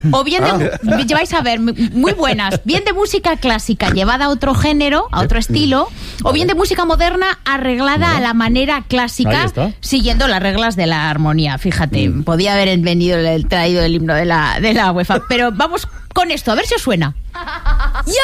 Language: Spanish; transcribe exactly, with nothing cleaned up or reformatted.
O bien de, ah. vais a ver, muy buenas, bien de música clásica llevada a otro género, a otro estilo, o bien de música moderna arreglada no. a la manera clásica, siguiendo las reglas de la armonía. Fíjate, mm. podía haber venido el traído el himno de la, de la UEFA, pero vamos con esto, a ver si os suena.